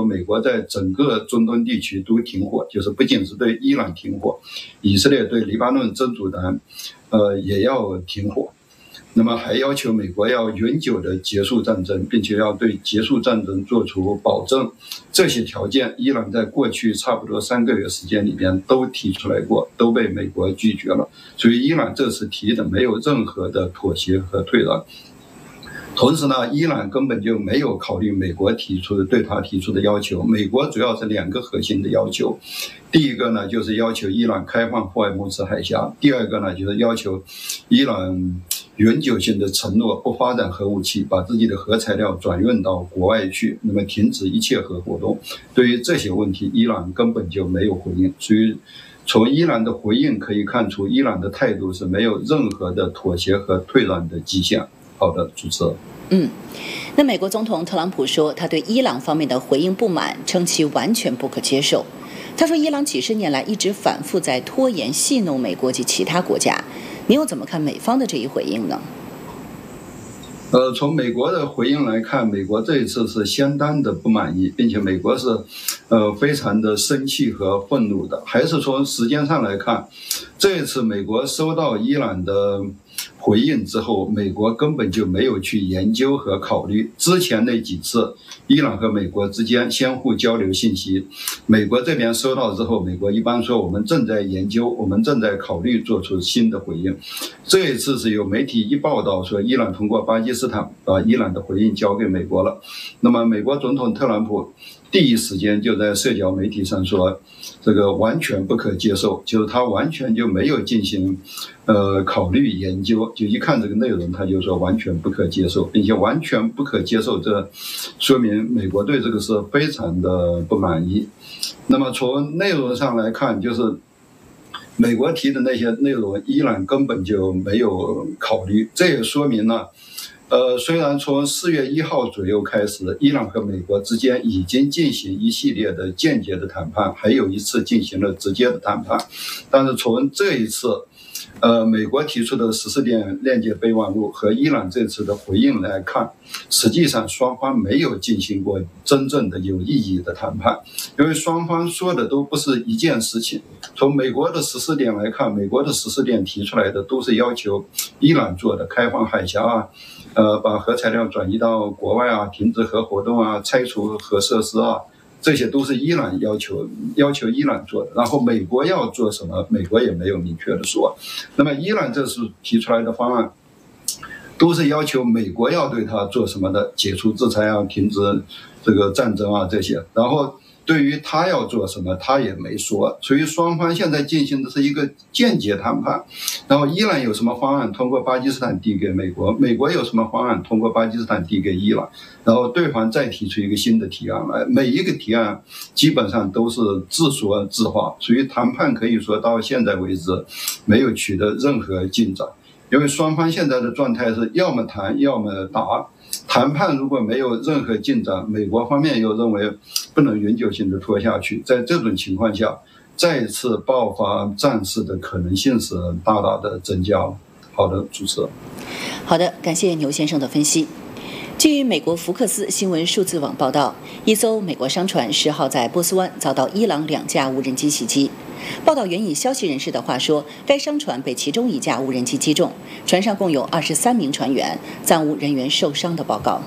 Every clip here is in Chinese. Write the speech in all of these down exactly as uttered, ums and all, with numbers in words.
美国在整个中东地区都停火，就是不仅是对伊朗停火，以色列对黎巴嫩真主党，呃，也要停火。那么还要求美国要永久的结束战争，并且要对结束战争做出保证。这些条件，伊朗在过去差不多三个月时间里边都提出来过，都被美国拒绝了。所以伊朗这次提的没有任何的妥协和退让。同时呢，伊朗根本就没有考虑美国提出的对他提出的要求。美国主要是两个核心的要求，第一个呢就是要求伊朗开放霍尔木兹海峡，第二个呢就是要求伊朗永久性的承诺不发展核武器，把自己的核材料转运到国外去，那么停止一切核活动。对于这些问题，伊朗根本就没有回应。所以从伊朗的回应可以看出，伊朗的态度是没有任何的妥协和退让的迹象。好的，主持人。 嗯，那美国总统特朗普说，他对伊朗方面的回应不满，称其完全不可接受。他说，伊朗几十年来一直反复在拖延戏弄美国及其他国家。您又怎么看美方的这一回应呢？ 呃，从美国的回应来看，美国这一次是相当的不满意，并且美国是，呃，非常的生气和愤怒的。还是从时间上来看，这一次美国收到伊朗的回应之后，美国根本就没有去研究和考虑。之前那几次，伊朗和美国之间相互交流信息，美国这边收到之后，美国一般说我们正在研究，我们正在考虑做出新的回应。这一次是有媒体一报道说，伊朗通过巴基斯坦把伊朗的回应交给美国了。那么美国总统特朗普第一时间就在社交媒体上说，这个完全不可接受，就是他完全就没有进行呃考虑研究，就一看这个内容他就说完全不可接受，并且完全不可接受，这说明美国对这个是非常的不满意。那么从内容上来看，就是美国提的那些内容，伊朗根本就没有考虑。这也说明了呃，虽然从四月一号左右开始，伊朗和美国之间已经进行一系列的间接的谈判，还有一次进行了直接的谈判，但是从这一次，呃，美国提出的十四点链接备忘录和伊朗这次的回应来看，实际上双方没有进行过真正的有意义的谈判，因为双方说的都不是一件事情。从美国的十四点来看，美国的十四点提出来的都是要求伊朗做的，开放海峡啊，呃，把核材料转移到国外啊，停止核活动啊，拆除核设施啊，这些都是伊朗要求要求伊朗做的。然后美国要做什么，美国也没有明确的说。那么伊朗这次提出来的方案，都是要求美国要对他做什么的，解除制裁啊，停止这个战争啊这些。然后对于他要做什么，他也没说。所以双方现在进行的是一个间接谈判。然后伊朗有什么方案，通过巴基斯坦递给美国；美国有什么方案，通过巴基斯坦递给伊朗。然后对方再提出一个新的提案来，每一个提案基本上都是自说自话。所以谈判可以说到现在为止没有取得任何进展，因为双方现在的状态是要么谈，要么打。谈判如果没有任何进展，美国方面又认为不能永久性的拖下去，在这种情况下，再次爆发战事的可能性是大大的增加了。好的，主持人。 好的，感谢牛先生的分析。据美国福克斯新闻数字网报道，一艘美国商船十号在波斯湾遭到伊朗两架无人机袭击。报道援引消息人士的话说，该商船被其中一架无人机击中，船上共有二十三名船员，暂无人员受伤的报告。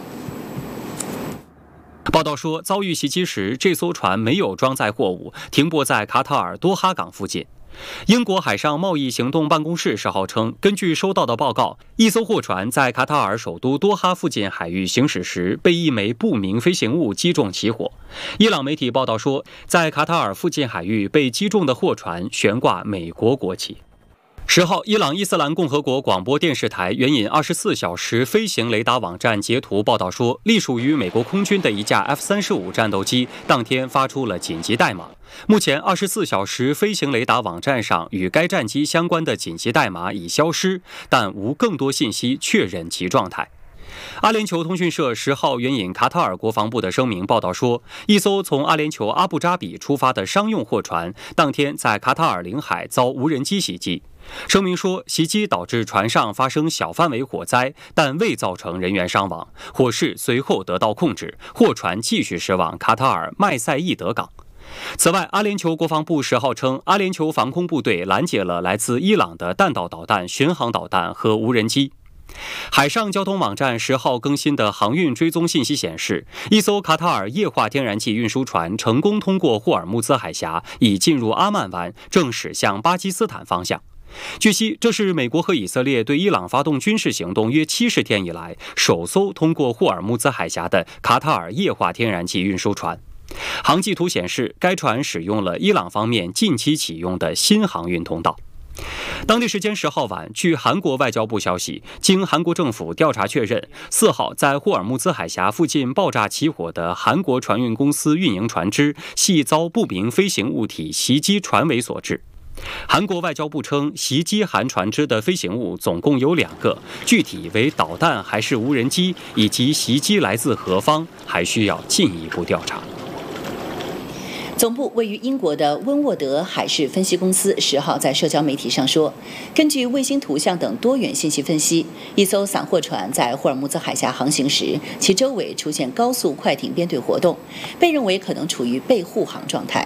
报道说，遭遇袭击时，这艘船没有装载货物，停泊在卡塔尔多哈港附近。英国海上贸易行动办公室十号称，根据收到的报告，一艘货船在卡塔尔首都多哈附近海域行驶时，被一枚不明飞行物击中起火。伊朗媒体报道说，在卡塔尔附近海域被击中的货船悬挂美国国旗。十号，伊朗伊斯兰共和国广播电视台援引二十四小时飞行雷达网站截图报道说，隶属于美国空军的一架 F 三十五 战斗机当天发出了紧急代码。目前，二十四小时飞行雷达网站上与该战机相关的紧急代码已消失，但无更多信息确认其状态。阿联酋通讯社十号援引卡塔尔国防部的声明报道说，一艘从阿联酋阿布扎比出发的商用货船当天在卡塔尔领海遭无人机袭击。 声明说，袭击导致船上发生小范围火灾，但未造成人员伤亡，火势随后得到控制，货船继续驶往卡塔尔麦赛义德港。此外，阿联酋国防部十号称，阿联酋防空部队拦截了来自伊朗的弹道导弹、巡航导弹和无人机。海上交通网站十号更新的航运追踪信息显示，一艘卡塔尔液化天然气运输船成功通过霍尔木兹海峡，已进入阿曼湾，正驶向巴基斯坦方向。据悉，这是美国和以色列对伊朗发动军事行动约七十天以来首艘通过霍尔木兹海峡的卡塔尔液化天然气运输船。航迹图显示，该船使用了伊朗方面近期启用的新航运通道。当地时间十号晚，据韩国外交部消息，经韩国政府调查确认，四号在霍尔木兹海峡附近爆炸起火的韩国船运公司运营船只系遭不明飞行物体袭击船尾所致。韩国外交部称，袭击韩船只的飞行物总共有两个，具体为导弹还是无人机，以及袭击来自何方，还需要进一步调查。 总部位于英国的温沃德海事分析公司十号在社交媒体上说，根据卫星图像等多元信息分析，一艘散货船在霍尔木兹海峡航行时，其周围出现高速快艇编队活动，被认为可能处于被护航状态。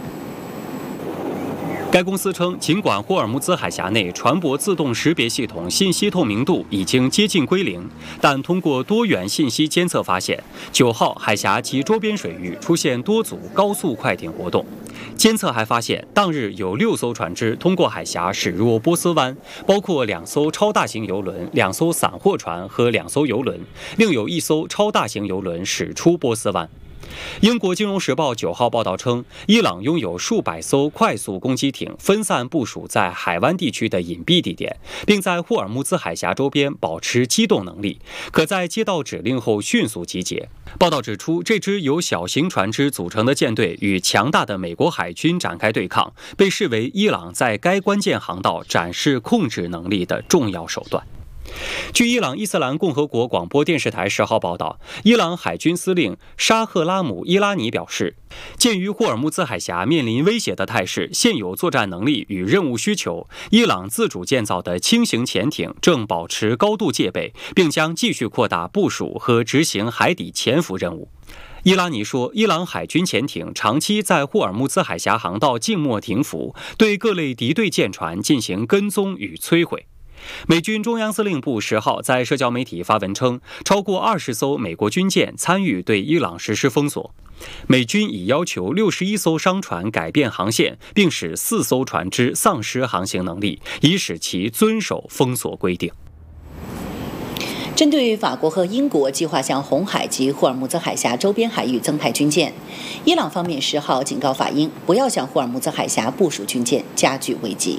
该公司称，尽管霍尔木兹海峡内船舶自动识别系统信息透明度已经接近归零，但通过多元信息监测发现，九号海峡及周边水域出现多组高速快艇活动。监测还发现，当日有六艘船只通过海峡驶入波斯湾，包括两艘超大型邮轮、两艘散货船和两艘邮轮，另有一艘超大型邮轮驶出波斯湾。英国金融时报九号报道称，伊朗拥有数百艘快速攻击艇，分散部署在海湾地区的隐蔽地点，并在霍尔木兹海峡周边保持机动能力，可在接到指令后迅速集结。报道指出，这支由小型船只组成的舰队与强大的美国海军展开对抗，被视为伊朗在该关键航道展示控制能力的重要手段。据伊朗伊斯兰共和国广播电视台十号报道，伊朗海军司令沙赫拉姆伊拉尼表示，鉴于霍尔木兹海峡面临威胁的态势、现有作战能力与任务需求，伊朗自主建造的轻型潜艇正保持高度戒备，并将继续扩大部署和执行海底潜伏任务。伊拉尼说，伊朗海军潜艇长期在霍尔木兹海峡航道静默停伏，对各类敌对舰船进行跟踪与摧毁。美军中央司令部十号在社交媒体发文称，超过二十艘美国军舰参与对伊朗实施封锁。美军已要求六十一艘商船改变航线，并使四艘船只丧失航行能力，以使其遵守封锁规定。 针对法国和英国计划向红海及霍尔木兹海峡周边海域增派军舰，伊朗方面十号警告法英不要向霍尔木兹海峡部署军舰，加剧危机。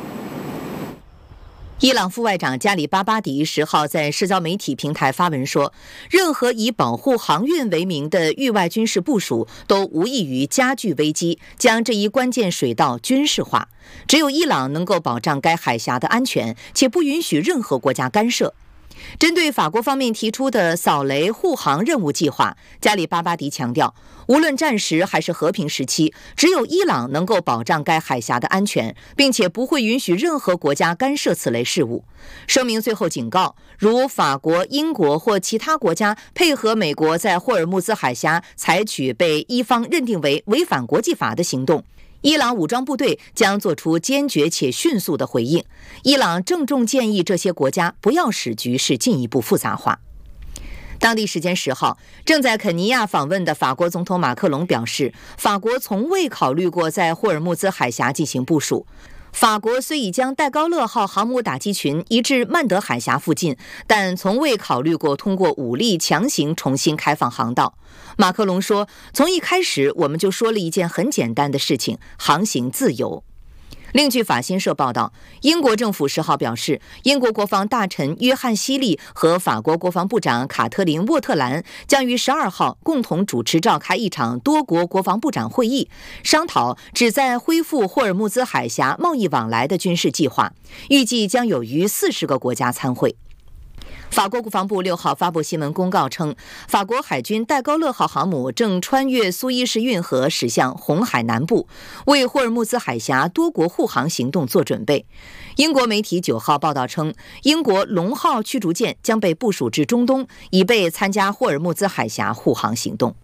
伊朗副外长加里巴巴迪十号在社交媒体平台发文说，任何以保护航运为名的域外军事部署都无异于加剧危机，将这一关键水道军事化。只有伊朗能够保障该海峡的安全，且不允许任何国家干涉。针对法国方面提出的扫雷护航任务计划，加里巴巴迪强调，无论战时还是和平时期，只有伊朗能够保障该海峡的安全，并且不会允许任何国家干涉此类事务。声明最后警告，如法国、英国或其他国家配合美国在霍尔木兹海峡采取被伊方认定为违反国际法的行动，伊朗武装部队将做出坚决且迅速的回应。伊朗郑重建议这些国家不要使局势进一步复杂化。当地时间十号，正在肯尼亚访问的法国总统马克龙表示，法国从未考虑过在霍尔木兹海峡进行部署。法国虽已将戴高乐号航母打击群移至曼德海峡附近，但从未考虑过通过武力强行重新开放航道。马克龙说，从一开始我们就说了一件很简单的事情，航行自由。另据法新社报道，英国政府十号表示，英国国防大臣约翰希利和法国国防部长卡特琳沃特兰将于十二号共同主持召开一场多国国防部长会议，商讨旨在恢复霍尔木兹海峡贸易往来的军事计划，预计将有逾四十个国家参会。 法国国防部六号发布新闻公告称，法国海军戴高乐号航母正穿越苏伊士运河驶向红海南部，为霍尔木兹海峡多国护航行动做准备。英国媒体九号报道称，英国龙号驱逐舰将被部署至中东，以备参加霍尔木兹海峡护航行动。